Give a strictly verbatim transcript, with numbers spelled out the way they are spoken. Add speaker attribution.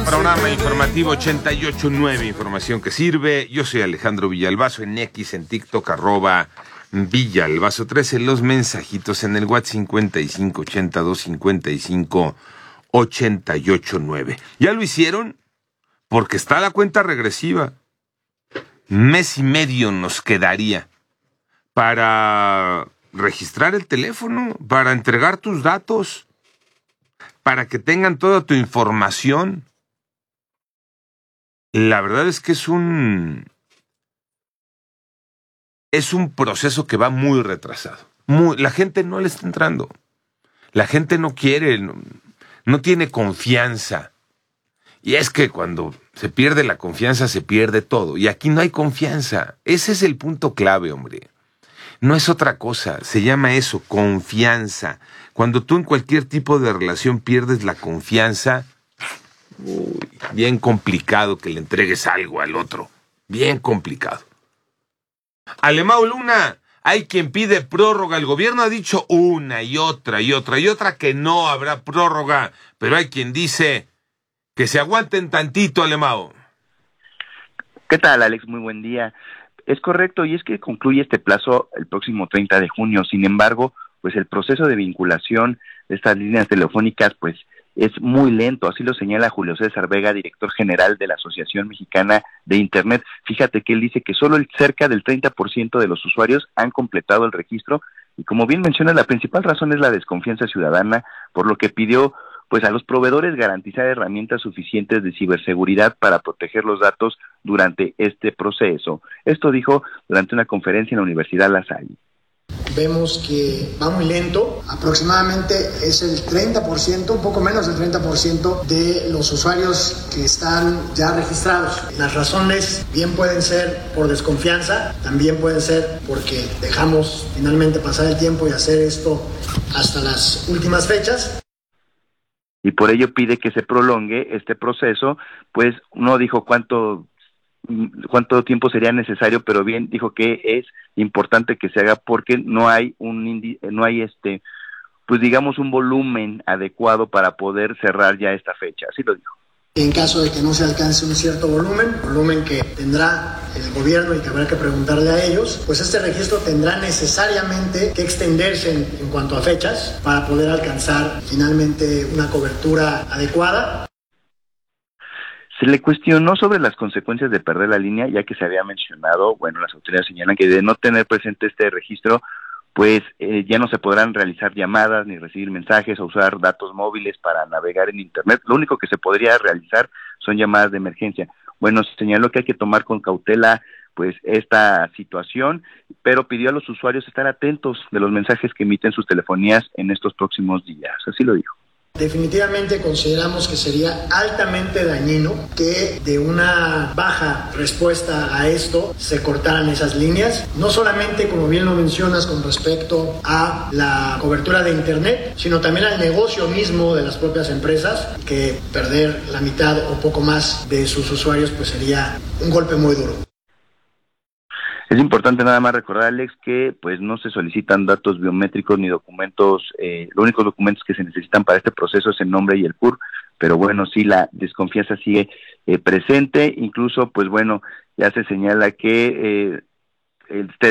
Speaker 1: Programa informativo ochenta y ocho punto nueve, información que sirve. Yo soy Alejandro Villalbazo, en X, en TikTok, arroba Villalbazo trece, los mensajitos en el WhatsApp cincuenta y cinco ochenta y dos cincuenta y cinco ochenta y ocho nueve. ¿Ya lo hicieron? Porque está la cuenta regresiva. Mes y medio nos quedaría para registrar el teléfono, para entregar tus datos, para que tengan toda tu información. La verdad es que es un es un proceso que va muy retrasado. Muy, la gente no le está entrando. La gente no quiere, no, no tiene confianza. Y es que cuando se pierde la confianza, se pierde todo. Y aquí no hay confianza. Ese es el punto clave, hombre. No es otra cosa. Se llama eso, confianza. Cuando tú en cualquier tipo de relación pierdes la confianza, uy, bien complicado que le entregues algo al otro. Bien complicado. Alemão Luna, hay quien pide prórroga. El gobierno ha dicho una y otra y otra y otra que no habrá prórroga. Pero hay quien dice que se aguanten tantito, Alemão.
Speaker 2: ¿Qué tal, Alex? Muy buen día. Es correcto, y es que concluye este plazo el próximo treinta de junio. Sin embargo, pues el proceso de vinculación de estas líneas telefónicas, pues es muy lento. Así lo señala Julio César Vega, director general de la Asociación Mexicana de Internet. Fíjate que él dice que solo el cerca del treinta por ciento de los usuarios han completado el registro, y como bien menciona, la principal razón es la desconfianza ciudadana, por lo que pidió pues a los proveedores garantizar herramientas suficientes de ciberseguridad para proteger los datos durante este proceso. Esto dijo durante una conferencia en la Universidad La Salle.
Speaker 3: Vemos que va muy lento, aproximadamente es el treinta por ciento, un poco menos del treinta por ciento de los usuarios que están ya registrados. Las razones bien pueden ser por desconfianza, también pueden ser porque dejamos finalmente pasar el tiempo y hacer esto hasta las últimas fechas.
Speaker 2: Y por ello pide que se prolongue este proceso, pues no dijo cuánto cuánto tiempo sería necesario, pero bien dijo que es importante que se haga porque no hay un indi- no hay este pues digamos un volumen adecuado para poder cerrar ya esta fecha, así lo dijo.
Speaker 3: En caso de que no se alcance un cierto volumen, volumen que tendrá el gobierno y que habrá que preguntarle a ellos, pues este registro tendrá necesariamente que extenderse en, en cuanto a fechas para poder alcanzar finalmente una cobertura adecuada.
Speaker 2: Se le cuestionó sobre las consecuencias de perder la línea, ya que se había mencionado, bueno, las autoridades señalan que de no tener presente este registro, pues eh, ya no se podrán realizar llamadas ni recibir mensajes o usar datos móviles para navegar en Internet. Lo único que se podría realizar son llamadas de emergencia. Bueno, se señaló que hay que tomar con cautela pues esta situación, pero pidió a los usuarios estar atentos de los mensajes que emiten sus telefonías en estos próximos días. Así lo dijo.
Speaker 3: Definitivamente consideramos que sería altamente dañino que de una baja respuesta a esto se cortaran esas líneas, no solamente como bien lo mencionas con respecto a la cobertura de Internet, sino también al negocio mismo de las propias empresas, que perder la mitad o poco más de sus usuarios pues sería un golpe muy duro.
Speaker 2: Es importante nada más recordar, Alex, que pues no se solicitan datos biométricos ni documentos, eh, los únicos documentos que se necesitan para este proceso es el nombre y el C U R, pero bueno, sí la desconfianza sigue eh, presente, incluso pues bueno, ya se señala que eh, el